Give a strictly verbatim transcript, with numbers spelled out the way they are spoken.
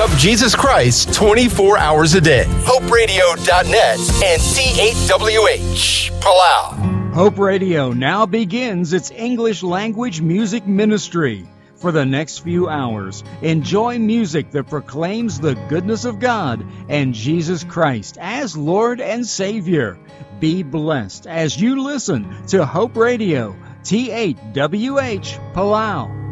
up Jesus Christ twenty-four hours a day. Hope Radio dot net and T eight W H, Palau. Hope Radio now begins its English language music ministry. For the next few hours, enjoy music that proclaims the goodness of God and Jesus Christ as Lord and Savior. Be blessed as you listen to Hope Radio, T eight W H, Palau.